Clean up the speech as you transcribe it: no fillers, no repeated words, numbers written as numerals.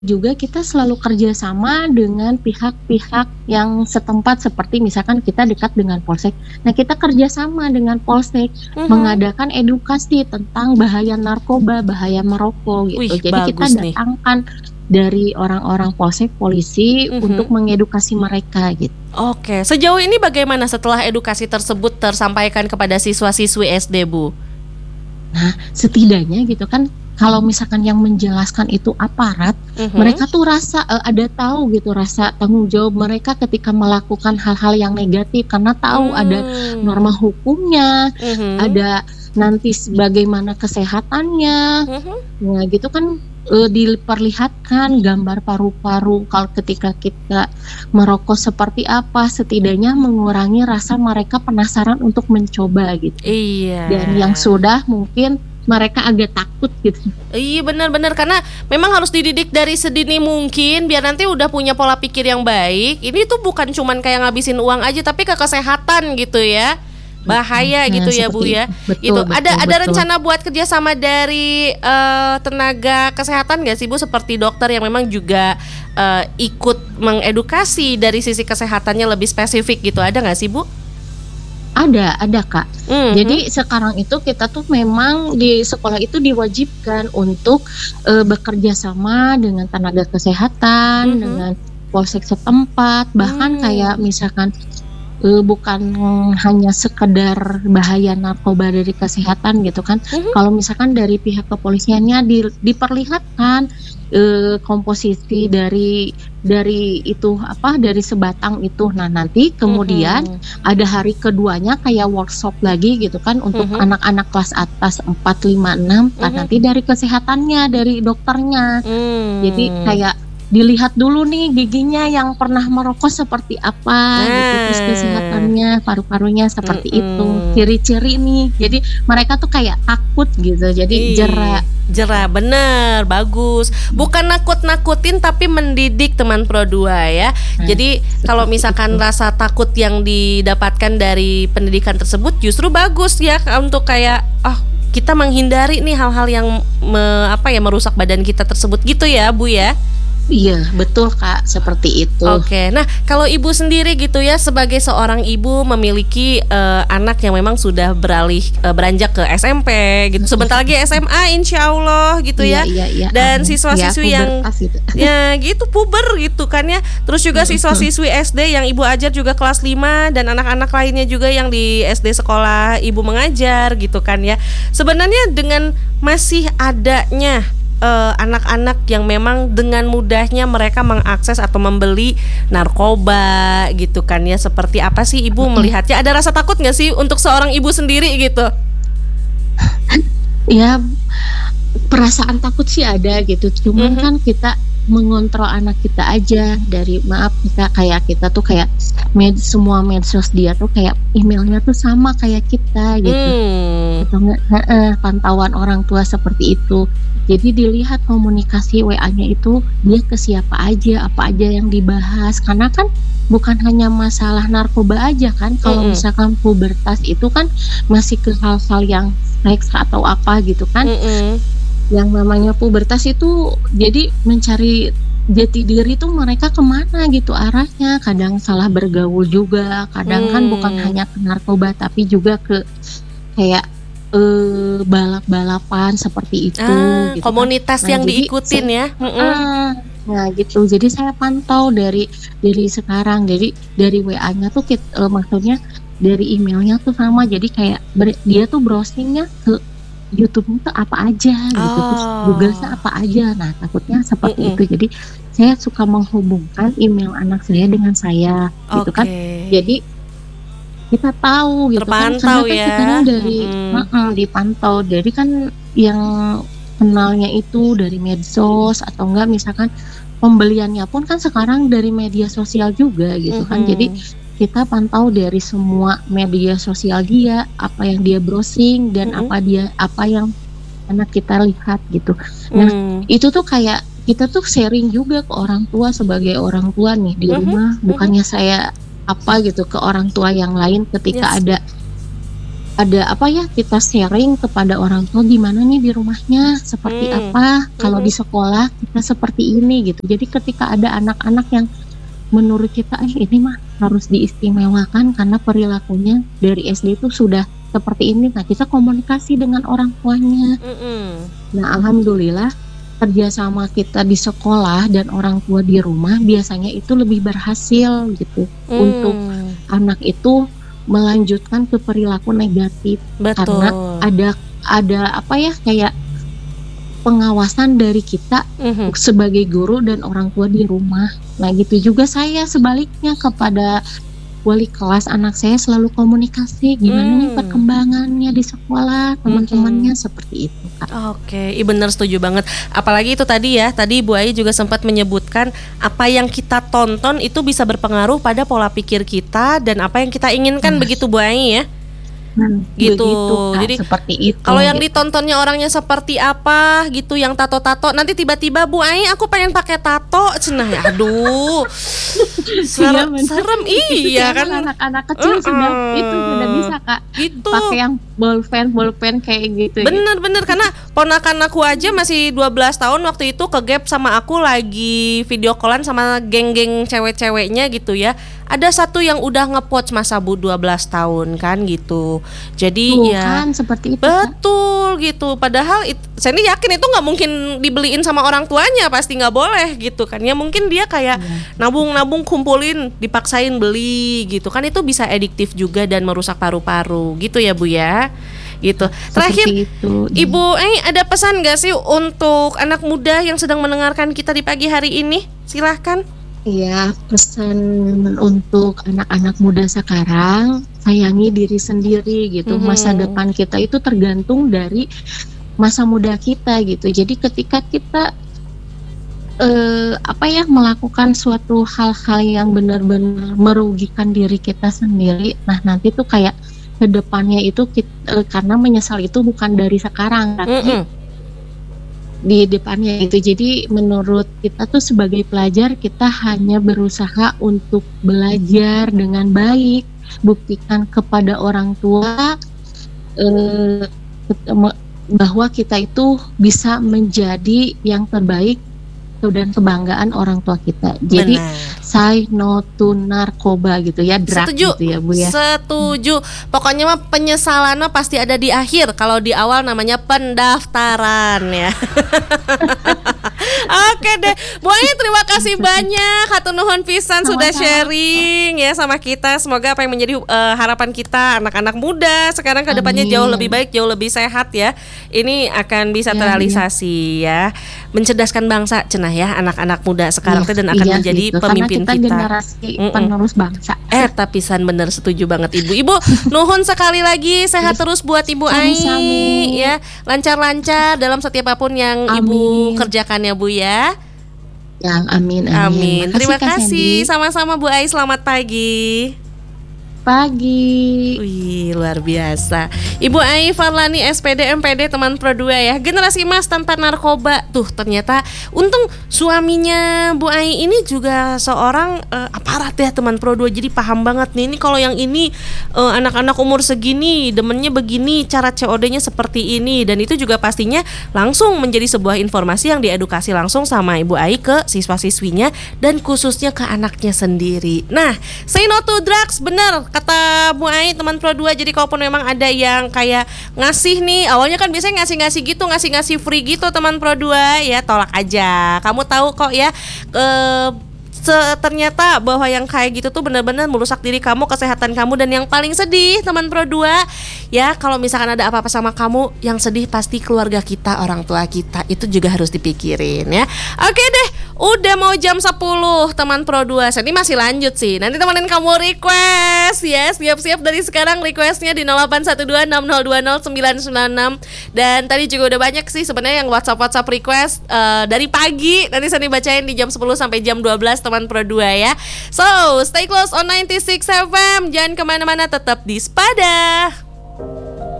juga kita selalu kerjasama dengan pihak-pihak yang setempat seperti misalkan kita dekat dengan polsek. Nah, kita kerjasama dengan polsek Mhm. mengadakan edukasi tentang bahaya narkoba, bahaya merokok gitu. Wih, Jadi kita bagus nih. datangkan dari orang-orang polsek, polisi Mhm. untuk mengedukasi mereka gitu. Oke, sejauh ini bagaimana setelah edukasi tersebut tersampaikan kepada siswa-siswi SD, Bu? Nah, setidaknya gitu kan, kalau misalkan yang menjelaskan itu aparat, Mhm. mereka tuh ada tahu gitu rasa tanggung jawab mereka ketika melakukan hal-hal yang negatif karena tahu ada Mmm. norma hukumnya, Mhm. ada nanti bagaimana kesehatannya. Mhm. Nah, gitu kan, diperlihatkan gambar paru-paru kalau ketika kita merokok seperti apa, setidaknya mengurangi rasa mereka penasaran untuk mencoba gitu. Iya. Dan yang sudah mungkin mereka agak takut gitu. Iya, benar-benar karena memang harus dididik dari sedini mungkin biar nanti udah punya pola pikir yang baik. Ini tuh bukan cuman kayak ngabisin uang aja tapi ke kesehatan gitu ya. Bahaya Nah, gitu ya, Bu, seperti ya. itu. Betul Itu betul ada betul. rencana buat kerjasama dari, tenaga kesehatan nggak sih, Bu? Seperti dokter yang memang juga, ikut mengedukasi dari sisi kesehatannya lebih spesifik gitu, ada nggak sih, Bu? Ada Kak. Mhm. Jadi sekarang itu kita tuh memang di sekolah itu diwajibkan untuk, bekerja sama dengan tenaga kesehatan, Mhm. dengan polsek setempat, bahkan kayak Mmm. misalkan, bukan hanya sekedar bahaya narkoba dari kesehatan gitu kan. Mhm. Kalau misalkan dari pihak kepolisiannya diperlihatkan, komposisi dari itu, apa, dari sebatang itu. Nah, nanti kemudian Mhm. ada hari keduanya kayak workshop lagi gitu kan untuk Mhm. anak-anak kelas atas 4, 5, 6. Nah, Mhm. nanti dari kesehatannya, dari dokternya. Jadi Mmm. kayak dilihat dulu nih giginya yang pernah merokok seperti apa gitu, terus Nah. kesehatannya, paru-parunya seperti itu, Mhm. ciri-ciri nih. Jadi mereka tuh kayak takut gitu, jadi jera. Jera, bener, bagus. Bukan nakut-nakutin tapi mendidik teman Pro 2 ya. Nah, Jadi kalau seperti itu. misalkan rasa takut yang didapatkan dari pendidikan tersebut justru bagus ya untuk kayak, oh kita menghindari nih hal-hal yang merusak badan kita tersebut gitu ya, Bu, ya? Iya, betul Kak, seperti itu. Oke, nah kalau Ibu sendiri gitu ya sebagai seorang ibu memiliki, anak yang memang sudah beranjak ke SMP gitu, sebentar lagi SMA insyaallah gitu Iya ya, iya iya, dan amin. Iya, siswa-siswi yang pubertas gitu. ya gitu puber gitu kan ya, terus juga siswa-siswi SD yang Ibu ajar juga kelas 5 dan anak-anak lainnya juga yang di SD sekolah Ibu mengajar gitu kan ya. Sebenarnya dengan masih adanya anak-anak yang memang dengan mudahnya mereka mengakses atau membeli narkoba gitu kan ya. Seperti apa sih Ibu melihatnya? Ada rasa takut nggak sih untuk seorang ibu sendiri gitu? Ya, perasaan takut sih ada gitu, cuman Mhm. kan kita mengontrol anak kita aja dari kita tuh kayak semua medsos dia tuh kayak emailnya tuh sama kayak kita gitu, Mmm. atau enggak pantauan orang tua seperti itu. Jadi dilihat komunikasi WA-nya itu dia ke siapa aja, apa aja yang dibahas, karena kan bukan hanya masalah narkoba aja kan, kalau Mhm. misalkan pubertas itu kan masih ke hal-hal yang seks atau apa gitu kan. Mhm. Yang namanya pubertas itu jadi mencari jati diri tuh mereka kemana gitu arahnya, kadang salah bergaul juga, kadang kan bukan Mmm. hanya ke narkoba tapi juga ke kayak, balap-balapan seperti itu Ah, gitu kan. komunitas Nah yang jadi diikutin ya? Mhm. heeh, nah gitu, jadi saya pantau dari sekarang, jadi dari WA-nya tuh maksudnya dari emailnya tuh sama, jadi kayak dia tuh browsing-nya ke YouTube-nya tuh apa aja gitu, terus Google-nya Oh. apa aja. Nah, takutnya seperti Mhm. itu. Jadi saya suka menghubungkan email anak saya dengan saya gitu kan. Oke. Jadi kita tahu gitu kan, karena Terpantau kan ya? sekarang dari Mhm. dipantau. Jadi kan yang kenalnya itu dari medsos atau enggak misalkan pembeliannya pun kan sekarang dari media sosial juga gitu kan. Jadi Mhm. kita pantau dari semua media sosial dia, apa yang dia browsing dan Mhm. apa yang anak kita lihat gitu. Nah, Mmm. itu tuh kayak kita tuh sharing juga ke orang tua sebagai orang tua nih di Mhm rumah, mhm. bukannya saya apa gitu ke orang tua yang lain ketika Yes. ada ada apa ya, kita sharing kepada orang tua gimana nih di rumahnya seperti apa, kalau di sekolah kita seperti ini gitu. Jadi ketika ada anak-anak yang menurut kita ini mah harus diistimewakan karena perilakunya dari SD itu sudah seperti ini, nah kita komunikasi dengan orang tuanya. Nah alhamdulillah kerjasama kita di sekolah dan orang tua di rumah biasanya itu lebih berhasil gitu untuk anak itu melanjutkan ke perilaku negatif. Betul. Karena ada apa ya, kayak pengawasan dari kita sebagai guru dan orang tua di rumah. Nah gitu juga saya sebaliknya kepada wali kelas anak saya selalu komunikasi gimana nih perkembangannya di sekolah, teman-temannya seperti itu, Kak. Oke, benar, setuju banget. Apalagi itu tadi ya, tadi Bu Ai juga sempat menyebutkan apa yang kita tonton itu bisa berpengaruh pada pola pikir kita dan apa yang kita inginkan, begitu Bu Ai ya. Gitu. Begitu, Kak, jadi seperti itu. Kalau yang ditontonnya orangnya seperti apa gitu, yang tato-tato, nanti tiba-tiba Bu Ai aku pengen pakai tato, cenah ya, aduh. Serem iya kan, anak-anak kecil sudah bisa, Kak, gitu. Pakai yang bolpen kayak gitu. Bener karena ponakan aku aja masih 12 tahun waktu itu ke-gap sama aku lagi video callan sama geng-geng cewek-ceweknya gitu ya. Ada satu yang udah nge-poach masa Bu 12 tahun kan gitu. Jadi ya kan seperti itu. Betul kan? Gitu. Padahal saya ini yakin itu nggak mungkin dibeliin sama orang tuanya, pasti nggak boleh gitu kan. Ya mungkin dia kayak nabung-nabung kumpulin, dipaksain beli gitu kan, itu bisa adiktif juga dan merusak paru-paru gitu ya Bu ya. Gitu. Terakhir itu, Ibu ada pesan nggak sih untuk anak muda yang sedang mendengarkan kita di pagi hari ini? Silahkan. Iya, pesan untuk anak-anak muda sekarang, sayangi diri sendiri gitu. Masa depan kita itu tergantung dari masa muda kita gitu. Jadi ketika kita melakukan suatu hal-hal yang benar-benar merugikan diri kita sendiri, nah nanti tuh kayak kedepannya itu karena menyesal itu bukan dari sekarang, tapi di depannya itu. Jadi menurut kita tuh sebagai pelajar kita hanya berusaha untuk belajar dengan baik, buktikan kepada orang tua bahwa kita itu bisa menjadi yang terbaik dan kebanggaan orang tua kita. Jadi say no to narkoba gitu ya, drug gitu ya Bu ya. Setuju. Pokoknya mah penyesalan mah pasti ada di akhir. Kalau di awal namanya pendaftaran ya. Oke deh, Bu Ai terima kasih banyak. Hatur nuhun pisan sudah sharing ya sama kita. Semoga apa yang menjadi harapan kita anak-anak muda sekarang ke depannya jauh lebih baik, jauh lebih sehat ya. Ini akan bisa terrealisasi ya. Mencerdaskan bangsa cenah ya anak-anak muda sekarang dan akan menjadi pemimpin kita. Generasi penerus bangsa. Tapisan bener, setuju banget Ibu. Ibu nuhun sekali lagi, sehat terus buat Ibu Ai ya. Lancar-lancar dalam setiap apapun yang Ibu kerjakan ya Bu ya. Amin. Terima kasih. Sama-sama Bu Ai, selamat pagi. Wih, luar biasa. Ibu Ai Farlani SPD MPD teman Pro 2 ya. Generasi emas tanpa narkoba. Tuh ternyata untung suaminya Bu Ai ini juga seorang aparat ya teman Pro 2. Jadi paham banget nih. Ini kalau yang ini anak-anak umur segini demennya begini, cara COD-nya seperti ini. Dan itu juga pastinya langsung menjadi sebuah informasi yang diedukasi langsung sama Ibu Ai ke siswa-siswinya dan khususnya ke anaknya sendiri. Nah, say no to drugs, bener kata Bu Ai teman Pro 2. Jadi kalaupun memang ada yang kayak ngasih nih, awalnya kan biasanya ngasih-ngasih gitu, ngasih-ngasih free gitu teman Pro 2 ya, tolak aja. Kamu tahu kok ya, ternyata bahwa yang kayak gitu tuh benar-benar merusak diri kamu, kesehatan kamu. Dan yang paling sedih teman Pro 2 ya, kalau misalkan ada apa-apa sama kamu, yang sedih pasti keluarga kita, orang tua kita. Itu juga harus dipikirin ya. Oke deh, udah mau jam 10 teman Pro 2. Ini masih lanjut sih. Nanti temenin kamu request ya. Siap-siap dari sekarang requestnya di 081260209996. Dan tadi juga udah banyak sih sebenarnya yang WhatsApp request dari pagi. Nanti saya bacain di jam 10 sampai jam 12 teman Pro 2 ya. So, stay close on 96 FM. Jangan kemana-mana, tetap di Sepada.